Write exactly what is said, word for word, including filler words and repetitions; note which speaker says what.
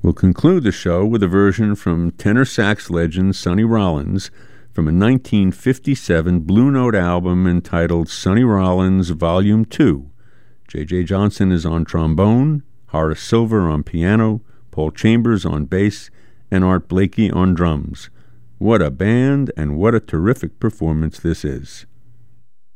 Speaker 1: We'll conclude the show with a version from tenor sax legend Sonny Rollins from a nineteen fifty-seven Blue Note album entitled Sonny Rollins Volume two. J J. Johnson is on trombone, Horace Silver on piano, Paul Chambers on bass, and Art Blakey on drums. What a band and what a terrific performance this is.